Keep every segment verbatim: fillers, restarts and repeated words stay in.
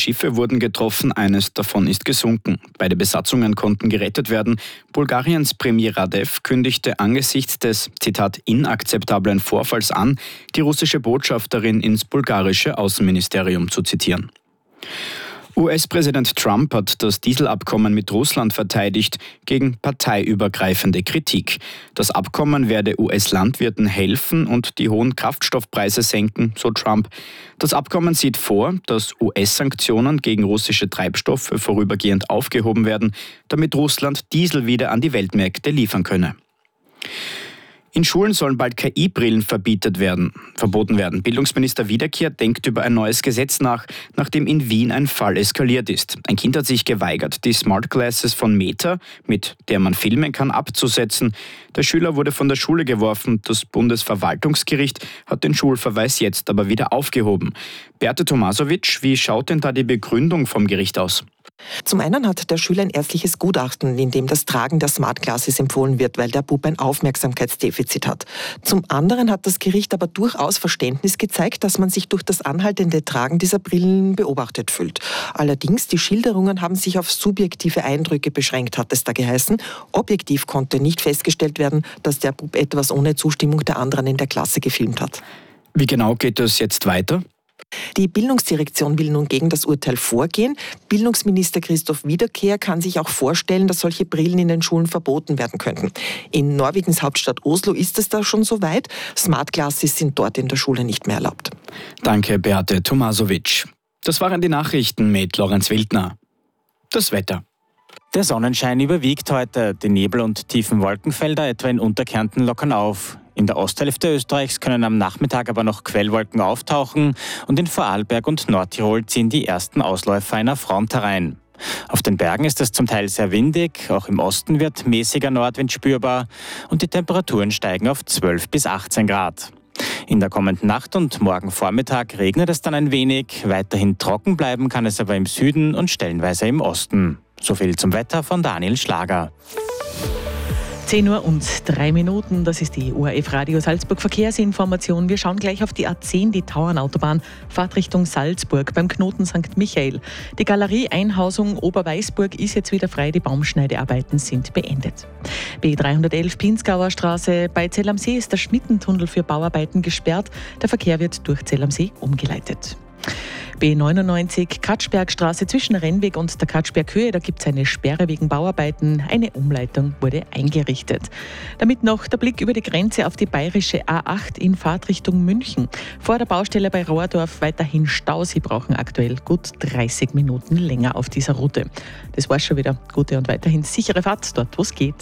Schiffe wurden getroffen, eines davon ist gesunken. Beide Besatzungen konnten gerettet werden. Bulgariens Premier Radev kündigte angesichts des, Zitat, inakzeptablen Vorfalls an, die russische Botschafterin ins bulgarische Außenministerium zu zitieren. U S-Präsident Trump hat das Dieselabkommen mit Russland verteidigt gegen parteiübergreifende Kritik. Das Abkommen werde U S-Landwirten helfen und die hohen Kraftstoffpreise senken, so Trump. Das Abkommen sieht vor, dass U S-Sanktionen gegen russische Treibstoffe vorübergehend aufgehoben werden, damit Russland Diesel wieder an die Weltmärkte liefern könne. In Schulen sollen bald K I-Brillen verbietet werden, verboten werden. Bildungsminister Wiederkehr denkt über ein neues Gesetz nach, nachdem in Wien ein Fall eskaliert ist. Ein Kind hat sich geweigert, die Smart Glasses von Meta, mit der man filmen kann, abzusetzen. Der Schüler wurde von der Schule geworfen. Das Bundesverwaltungsgericht hat den Schulverweis jetzt aber wieder aufgehoben. Beate Tomasovic, wie schaut denn da die Begründung vom Gericht aus? Zum einen hat der Schüler ein ärztliches Gutachten, in dem das Tragen der Smart Glasses empfohlen wird, weil der Bub ein Aufmerksamkeitsdefizit hat. Zum anderen hat das Gericht aber durchaus Verständnis gezeigt, dass man sich durch das anhaltende Tragen dieser Brillen beobachtet fühlt. Allerdings, die Schilderungen haben sich auf subjektive Eindrücke beschränkt, hat es da geheißen. Objektiv konnte nicht festgestellt werden, dass der Bub etwas ohne Zustimmung der anderen in der Klasse gefilmt hat. Wie genau geht es jetzt weiter? Die Bildungsdirektion will nun gegen das Urteil vorgehen. Bildungsminister Christoph Wiederkehr kann sich auch vorstellen, dass solche Brillen in den Schulen verboten werden könnten. In Norwegens Hauptstadt Oslo ist es da schon soweit. Smart Glasses sind dort in der Schule nicht mehr erlaubt. Danke, Beate Tomasovic. Das waren die Nachrichten mit Lorenz Wildner. Das Wetter. Der Sonnenschein überwiegt heute. Die Nebel- und tiefen Wolkenfelder etwa in Unterkärnten lockern auf. In der Osthälfte Österreichs können am Nachmittag aber noch Quellwolken auftauchen und in Vorarlberg und Nordtirol ziehen die ersten Ausläufer einer Front herein. Auf den Bergen ist es zum Teil sehr windig, auch im Osten wird mäßiger Nordwind spürbar und die Temperaturen steigen auf zwölf bis achtzehn Grad. In der kommenden Nacht und morgen Vormittag regnet es dann ein wenig, weiterhin trocken bleiben kann es aber im Süden und stellenweise im Osten. So viel zum Wetter von Daniel Schlager. zehn Uhr und drei Minuten, das ist die O R F Radio Salzburg Verkehrsinformation. Wir schauen gleich auf die A zehn, die Tauernautobahn, Fahrtrichtung Salzburg beim Knoten Sankt Michael. Die Galerie Einhausung Oberweißburg ist jetzt wieder frei, die Baumschneidearbeiten sind beendet. B dreihundertelf Pinzgauer Straße, bei Zell am See ist der Schmittentunnel für Bauarbeiten gesperrt. Der Verkehr wird durch Zell am See umgeleitet. B neunundneunzig Katschbergstraße zwischen Rennweg und der Katschberghöhe, da gibt es eine Sperre wegen Bauarbeiten. Eine Umleitung wurde eingerichtet. Damit noch der Blick über die Grenze auf die bayerische A acht in Fahrtrichtung München. Vor der Baustelle bei Rohrdorf weiterhin Stau. Sie brauchen aktuell gut dreißig Minuten länger auf dieser Route. Das war's schon wieder. Gute und weiterhin sichere Fahrt dort, wo es geht.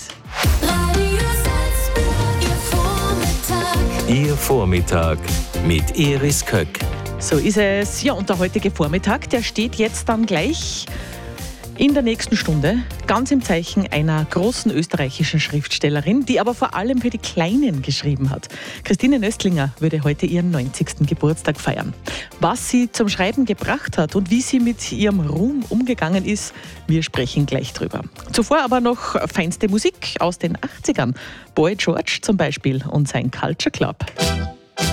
Ihr Vormittag mit Iris Köck. So ist es. Ja, und der heutige Vormittag, der steht jetzt dann gleich in der nächsten Stunde ganz im Zeichen einer großen österreichischen Schriftstellerin, die aber vor allem für die Kleinen geschrieben hat. Christine Nöstlinger würde heute ihren neunzigsten Geburtstag feiern. Was sie zum Schreiben gebracht hat und wie sie mit ihrem Ruhm umgegangen ist, wir sprechen gleich drüber. Zuvor aber noch feinste Musik aus den achtzigern. Boy George zum Beispiel und sein Culture Club.